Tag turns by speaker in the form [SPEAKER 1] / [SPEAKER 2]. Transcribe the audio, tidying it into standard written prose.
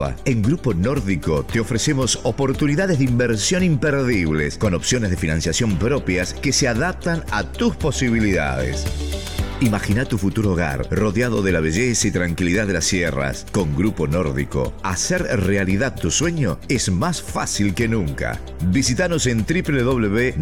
[SPEAKER 1] En Grupo Nórdico te ofrecemos oportunidades de inversión imperdibles con opciones de financiación propias que se adaptan a tus posibilidades. Imagina tu futuro hogar rodeado de la belleza y tranquilidad de las sierras. Con Grupo Nórdico, hacer realidad tu sueño es más fácil que nunca. Visítanos en www